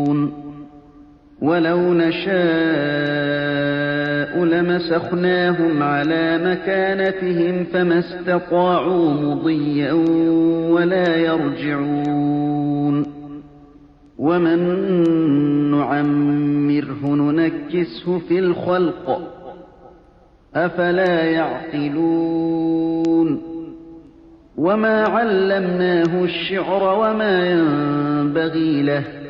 وَلَوْ نَشَاءُ لَمَسَخْنَاهُمْ عَلَىٰ مَكَانَتِهِمْ فَمَا اسْتَطَاعُوا مُضِيًّا وَلَا يَرْجِعُونَ وَمَن نُّعَمِّرْهُ نُنَكِّسْهُ فِي الْخَلْقِ ۖ أَفَلَا يَعْقِلُونَ وَمَا عَلَّمْنَاهُ الشِّعْرَ وَمَا يَنبَغِي لَهُ